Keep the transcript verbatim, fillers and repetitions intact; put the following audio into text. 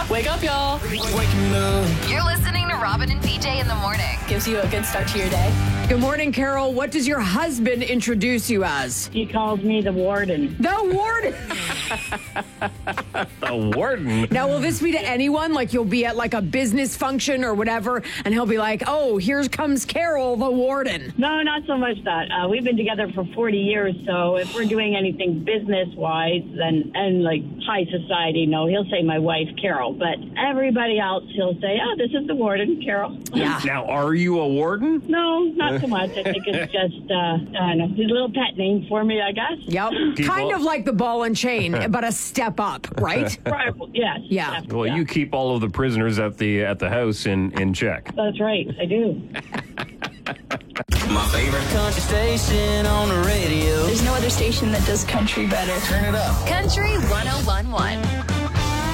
Wake up, y'all. You're listening to Robin and B J in the morning. Gives you a good start to your day. Good morning, Carol. What does your husband introduce you as? He calls me the warden. The warden. The warden? Now, will this be to anyone? Like you'll be at like a business function or whatever, and he'll be like, oh, here comes Carol, the warden. No, not so much that. Uh, we've been together for forty years, so if we're doing anything business-wise then and like high society, no, he'll say my wife, Carol. But everybody else, he'll say, oh, this is the warden, Carol. Yeah. Now, are you a warden? No, not so much. I think it's just, uh, I don't know, his little pet name for me, I guess. Yep. People- Kind of like the ball and chain, but a step up, right? Right, yes. Yeah. yes, Well, yeah. you keep all of the prisoners at the at the house in, in check. That's right, I do. My favorite country station on the radio. There's no other station that does country better. Turn it up. Country one oh one one.